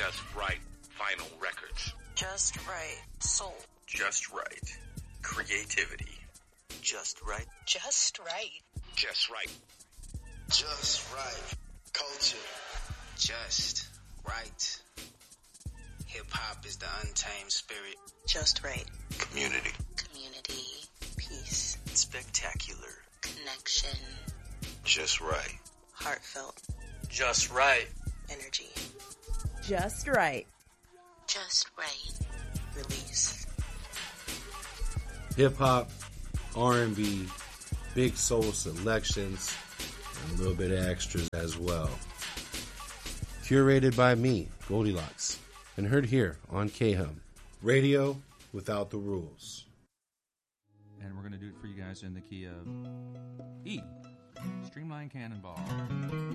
Just Right Vinyl Records. Just Right Soul. Just Right Creativity. Just Right. Just Right. Just Right. Just Right Culture. Just Right. Hip-hop is the untamed spirit. Just Right. Community. Community. Peace. Spectacular. Connection. Just Right. Heartfelt. Just Right. Energy. Just Right. Just Right. Release. Hip-hop, R&B, big soul selections, and a little bit of extras as well. Curated by me, Goldilocks, and heard here on KHUM. Radio without the rules. And we're going to do it for you guys in the key of E. Streamline Cannonball.